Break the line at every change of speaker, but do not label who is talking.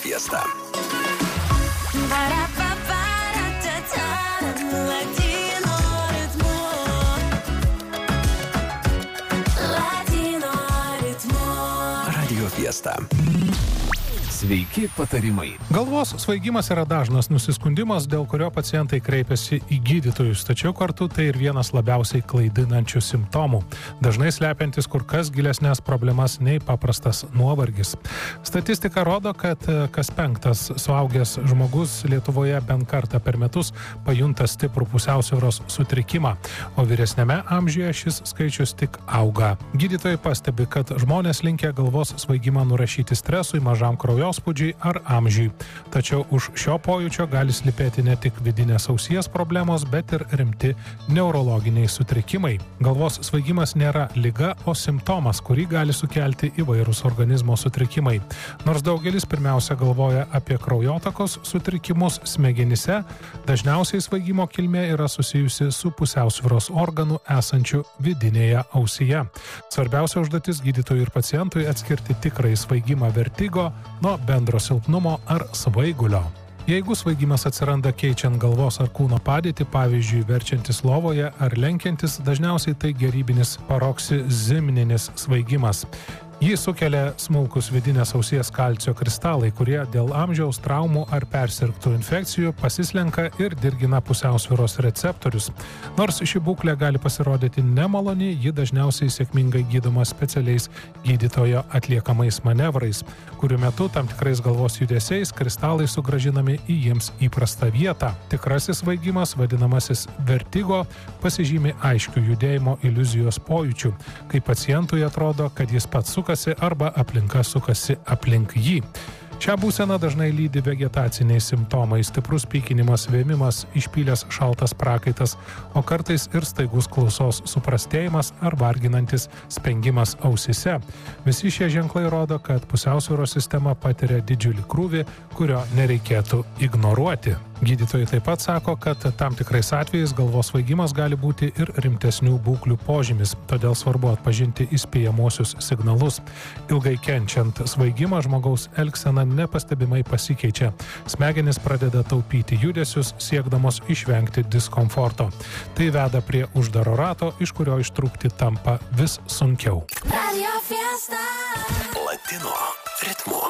Fiesta. Radio Fiesta. Sveiki patarimai.
Galvos svaigimas yra dažnas nusiskundimas, dėl kurio pacientai kreipiasi į gydytojus, tačiau kartu tai ir vienas labiausiai klaidinančių simptomų, dažnai slepiantis kur kas gilesnės problemas nei paprastas nuovargis. Statistika rodo, kad kas 5 suaugęs žmogus Lietuvoje bent kartą per metus pajunta stiprų pusiausvyros sutrikimą, o vyresniame amžiuje šis skaičius tik auga. Gydytojai pastebi, kad žmonės linkę galvos svaigimą nurašyti stresui, mažam kraujospūdžiui ar amžiui. Tačiau už šio pojūčio gali slypėti ne tik vidinės ausies problemos, bet ir rimti neurologiniai sutrikimai. Galvos svaigimas nėra liga, o simptomas, kurį gali sukelti įvairūs organizmo sutrikimai. Nors daugelis pirmiausia galvoja apie kraujotakos sutrikimus smegenyse, dažniausiai svaigimo kilmė yra susijusi su pusiausvyros organu esančiu vidinėje ausyje. Svarbiausia užduotis gydytojui ir pacientui atskirti tikrąjį svaigimą vertigo nuo bendro silpnumo ar svaigulio. Jeigu svaigimas atsiranda keičiant galvos ar kūno padėtį, pavyzdžiui, verčiantis lovoje ar lenkiantis, dažniausiai tai gerybinis paroksizminis svaigimas. Jį sukelia smulkus vidinės ausies kalcio kristalai, kurie dėl amžiaus, traumų ar persirgtų infekcijų pasislenka ir dirgina pusiausvyros receptorius. Nors ši būklė gali pasirodyti nemaloni, ji dažniausiai sėkmingai gydoma specialiais gydytojo atliekamais manevrais, kurių metu tam tikrais galvos judesiais kristalai sugrąžinami į jiems įprastą vietą. Tikrasis svaigimas, vadinamasis vertigo, pasižymi aiškių judėjimo iliuzijos pojūčių, kai pacientui atrodo, kad jis pats sukasi arba aplinka sukasi aplink jį. Šią būseną dažnai lydi vegetaciniai simptomai, stiprus pykinimas, vėmimas, išpylęs šaltas prakaitas, o kartais ir staigus klausos suprastėjimas ar varginantis spengimas ausyse. Visi šie ženklai rodo, kad pusiausvyros sistema patiria didžiulį krūvį, kurio nereikėtų ignoruoti. Gydytojai taip pat sako, kad tam tikrais atvejais galvos svaigimas gali būti ir rimtesnių būklių požymis, todėl svarbu atpažinti įspėjamuosius signalus. Ilgai kenčiant svaigimą žmogaus elgsena nepastebimai pasikeičia. Smegenys pradeda taupyti judesius, siekdamos išvengti diskomforto. Tai veda prie uždaro rato, iš kurio ištrūkti tampa vis sunkiau.
Latino ritmu.